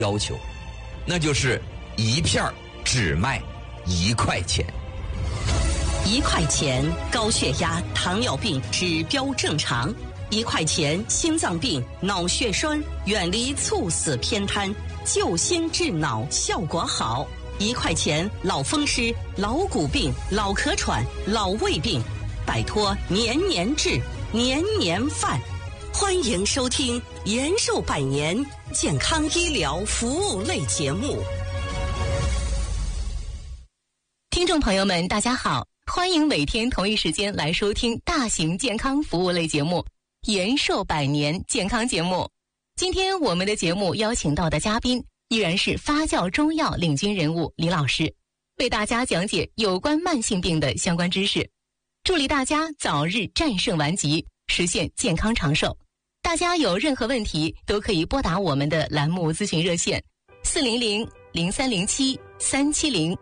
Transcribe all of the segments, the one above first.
要求，那就是一片只卖1块钱。 1块钱高血压、糖尿病指标正常；1块钱心脏病、脑血栓远离猝死偏瘫，救心治脑效果好；1块钱老风湿、老骨病、老咳喘、老胃病，摆脱年年治、年年犯。欢迎收听延寿百年健康医疗服务类节目。 听众朋友们，大家好，欢迎每天同一时间来收听大型健康服务类节目延寿百年健康节目。今天我们的节目邀请到的嘉宾依然是发酵中药领军人物李老师，为大家讲解有关慢性病的相关知识，助力大家早日战胜顽疾，实现健康长寿。大家有任何问题都可以拨打我们的栏目咨询热线400-0307-370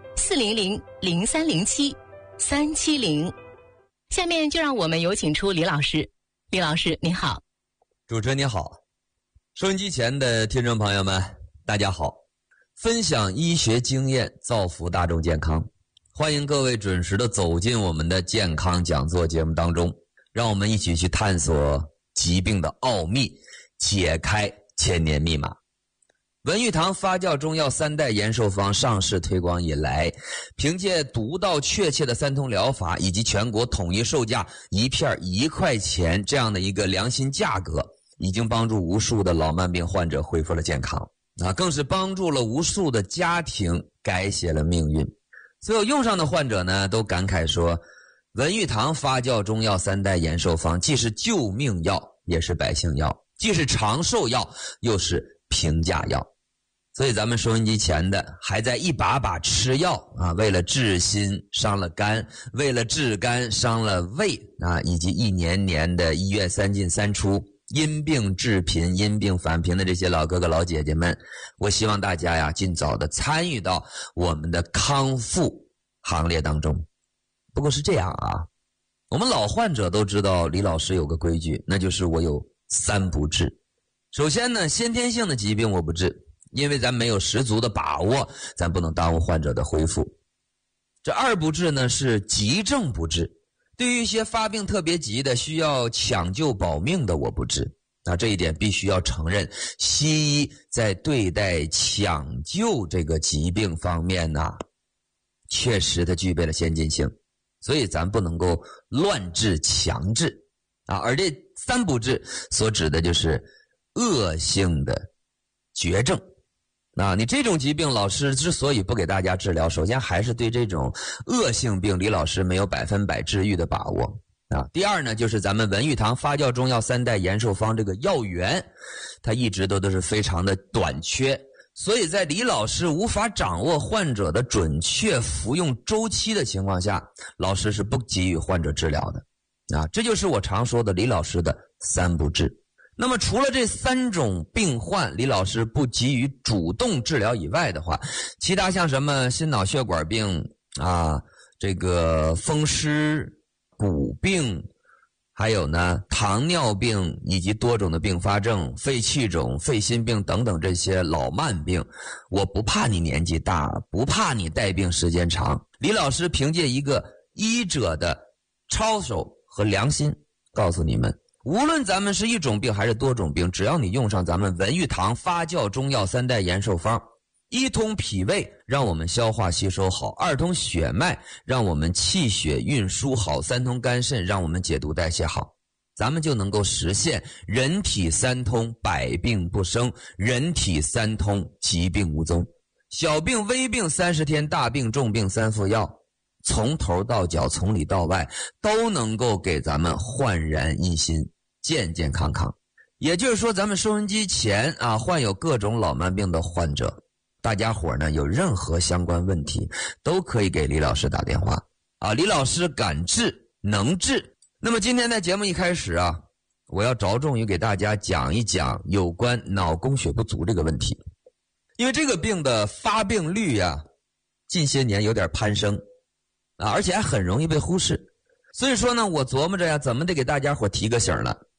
400-0307-370。下面就让我们有请出李老师。李老师您好。 主持人您好，收音机前的听众朋友们大家好，分享医学经验，造福大众健康，欢迎各位准时的走进我们的健康讲座节目当中，让我们一起去探索疾病的奥秘，解开千年密码。文玉堂发酵中药3代延寿方上市推广以来，凭借独到确切的3通疗法以及全国统一售价一片1块钱这样的一个良心价格，已经帮助无数的老慢病患者恢复了健康，更是帮助了无数的家庭改写了命运。所有用上的患者呢，都感慨说，文玉堂发酵中药3代延寿方既是救命药，也是百姓药，既是长寿药，又是平价药。所以咱们收音机前的还在一把把吃药为了治心伤了肝，为了治肝伤了胃以及一年年的医院3进3出，因病致贫、因病返贫的这些老哥哥老姐姐们，我希望大家尽早的参与到我们的康复行列当中。不过是这样我们老患者都知道李老师有个规矩，那就是我有3不治。首先呢，先天性的疾病我不治，因为咱没有十足的把握，咱不能耽误患者的恢复。这2不治呢，是急症不治，对于一些发病特别急的需要抢救保命的我不治。这一点必须要承认，西医在对待抢救这个疾病方面确实它具备了先进性，所以咱不能够乱治强治而这3不治所指的就是恶性的绝症。你这种疾病老师之所以不给大家治疗，首先还是对这种恶性病李老师没有100%治愈的把握第二呢，就是咱们文玉堂发酵中药3代延寿方这个药源，它一直都是非常的短缺，所以在李老师无法掌握患者的准确服用周期的情况下，老师是不给予患者治疗的这就是我常说的李老师的3不治。那么除了这3种病患李老师不给予主动治疗以外的话，其他像什么心脑血管病这个风湿、骨病，还有呢糖尿病以及多种的并发症、肺气肿、肺心病等等这些老慢病，我不怕你年纪大，不怕你带病时间长，李老师凭借一个医者的操守和良心告诉你们，无论咱们是1种病还是多种病，只要你用上咱们文玉堂发酵中药3代延寿方，1通脾胃让我们消化吸收好，2通血脉让我们气血运输好，3通肝肾让我们解毒代谢好，咱们就能够实现人体3通百病不生，人体3通疾病无踪，小病微病30天，大病重病3副药，从头到脚从里到外都能够给咱们焕然一新，健健康康。也就是说，咱们收音机前患有各种老慢病的患者，大家伙呢有任何相关问题都可以给李老师打电话李老师敢治能治。那么今天在节目一开始我要着重于给大家讲一讲有关脑供血不足这个问题，因为这个病的发病率近些年有点攀升而且还很容易被忽视。所以说呢，我琢磨着怎么得给大家伙提个醒了。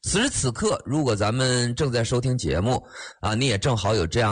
此时此刻，如果咱们正在收听节目啊，你也正好有这样